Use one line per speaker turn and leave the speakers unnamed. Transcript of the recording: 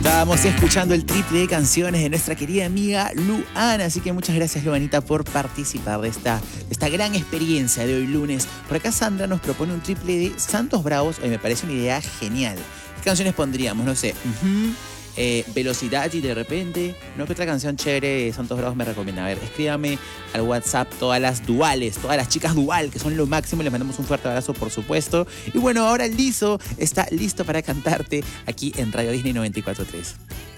Estábamos escuchando el triple de canciones de nuestra querida amiga Luana, así que muchas gracias, Luanita, por participar de esta gran experiencia de hoy lunes. Por acá Sandra nos propone un triple de Santos Bravos, hoy me parece una idea genial. ¿Qué canciones pondríamos? No sé, Velocidad y de repente, ¿no? ¿Qué otra canción chévere de Santos Bravos me recomienda? A ver, escríbame al WhatsApp todas las duales, todas las chicas dual, que son lo máximo, les mandamos un fuerte abrazo, por supuesto. Y bueno, ahora Lizo está listo para cantarte aquí en Radio Disney 94.3.